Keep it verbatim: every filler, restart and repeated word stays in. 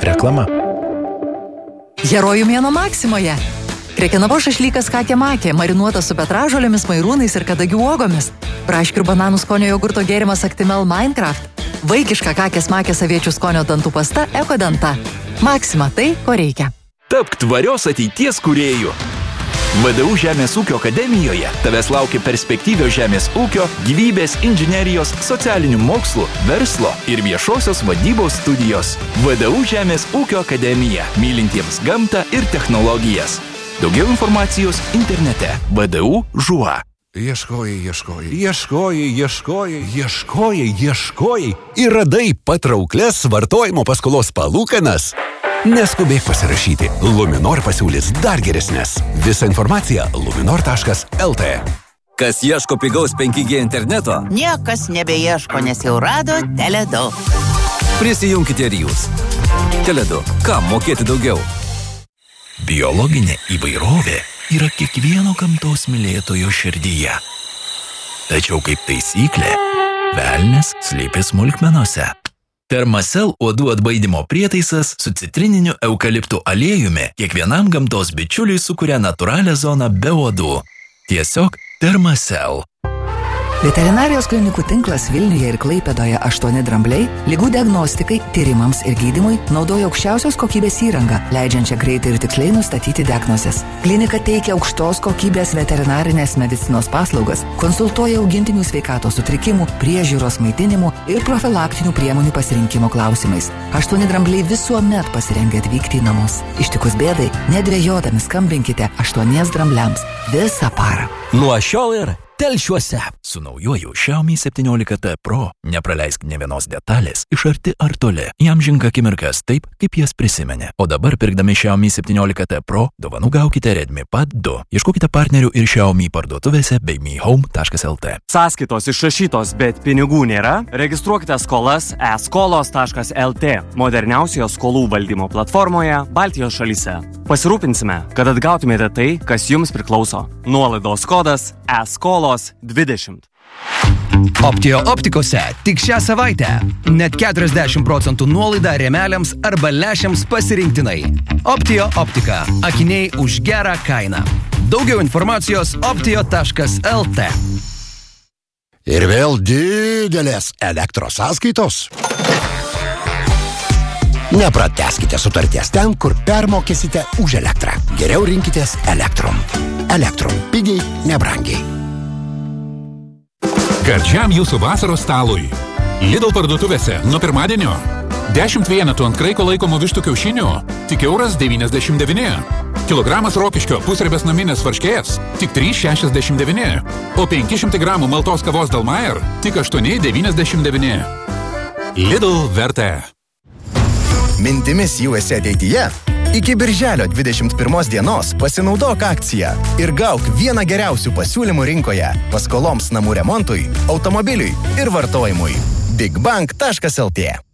Reklama. Herojų mėnuo Maksimoje. Krekenavo šašlykas Katė Makė, marinuotas su petražolėmis, mairūnais ir kadagių uogomis. Braškių ir bananų skonio jogurto gėrimas Actimel Minecraft. Vaikiška Kakės Makės aviečių skonio dantų pasta Ekodanta. Maksima tai, ko reikia. Tapk tvarios ateities kūrėjų. V D U Žemės ūkio akademijoje tavęs laukia perspektyvios žemės ūkio, gyvybės, inžinerijos, socialinių mokslų, verslo ir viešosios vadybos studijos. V D U Žemės ūkio akademija, mylintiems gamtą ir technologijas. Daugiau informacijos internete V D U Žuva. Ieškojai, ieškojai, ieškojai, ieškojai, ieškojai, ieškojai ir radai patrauklias vartojimo paskolos palūkanas. Neskubėk pasirašyti. Luminor pasiūlys dar geresnės. Visa informacija luminor taškas el t. Kas ieško pigaus penki G interneto? Niekas nebeieško, nes jau rado Teledu. Prisijunkite ir jūs. Teledu. Kam mokėti daugiau? Biologinė įvairovė yra kiekvieno gamtos mylėtojo širdyje. Tačiau kaip taisyklė, velnias slypi smulkmenose. Thermacell uodų atbaidymo prietaisas su citrininiu eukaliptų aliejumi kiekvienam gamtos bičiuliui sukuria natūralią zoną be uodų. Tiesiog Thermacell. Veterinarijos klinikų tinklas Vilniuje ir Klaipėdoje aštuoni drambliai ligų diagnostikai, tyrimams ir gydymui naudoja aukščiausios kokybės įrangą, leidžiančią greitai ir tiksliai nustatyti diagnozes. Klinika teikia aukštos kokybės veterinarinės medicinos paslaugas, konsultuoja augintinių sveikatos sutrikimų, priežiūros maitinimų ir profilaktinių priemonių pasirinkimo klausimais. Aštuoni drambliai visuomet pasirengę atvykti į namus. Ištikus bėdai, nedvejodami skambinkite aštuoniems drambliams visą parą. Nuo šiol ir telšiuose. Su naujuoju Xiaomi septyniolika T Pro nepraleisk nė vienos detalės iš arti ar toli. Jam žinka akimirkas taip, kaip jas prisimenė. O dabar pirkdami Xiaomi septyniolika T Pro dovanų gaukite Redmi Pad du. Ieškokite partnerių ir Xiaomi parduotuvėse bei mi home taškas el t. Sąskaitos išrašytos, bet pinigų nėra? Registruokite skolas e skolos taškas el t, moderniausioje skolų valdymo platformoje Baltijos šalyse. Pasirūpinsime, kad atgautumėte tai, kas jums priklauso. Nuolaidos kodas e skolos dvidešimt. Optio optikose tik šią savaitę net keturiasdešimt procentų nuolaida rėmeliams arba lęšiams pasirinktinai. Optio optika. Akiniai už gerą kainą. Daugiau informacijos optio taškas el t. Ir vėl didelės elektros sąskaitos. Nepratęskite sutarties ten, kur permokėsite už elektrą. Geriau rinkitės Elektrum. Elektrum. Pigiai, nebrangiai. Gardžiam jūsų vasaros stalui. Lidl parduotuvėse nuo pirmadienio. dešimt vienetų ant kraiko laikomų vištų kiaušinių. Tik euras devyniasdešimt devyni. Kilogramas rokiškio pusribės naminės varškės. Tik trys šešiasdešimt devyni. O penki šimtai gramų maltos kavos Dalmair. Tik aštuoni devyniasdešimt devyni. Lidl vertė. Mintimis U S A ateityje. Iki birželio dvidešimt pirmos dienos pasinaudok akciją ir gauk vieną geriausių pasiūlymų rinkoje paskoloms namų remontui, automobiliui ir vartojimui. bigbank taškas el t.